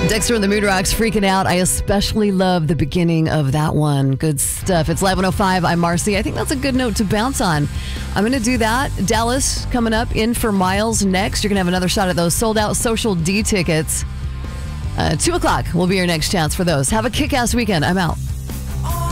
Dexter and the Mood Rocks, Freaking Out. I especially love the beginning of that one. Good stuff. It's Live 105. I'm Marcy. I think that's a good note to bounce on. I'm going to do that. Dallas coming up in for Miles next. You're going to have another shot at those sold out Social D tickets. 2 o'clock will be your next chance for those. Have a kick-ass weekend. I'm out.